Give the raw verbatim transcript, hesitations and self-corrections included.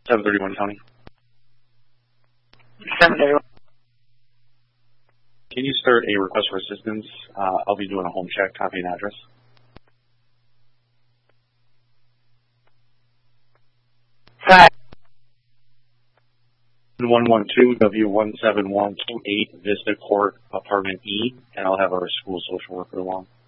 seven thirty-one County. seven thirty-one. Can you start a request for assistance? Uh, I'll be doing a home check, copy and address. Five. one one two W one seven one two eight Vista Court, Apartment E, and I'll have our school social worker along.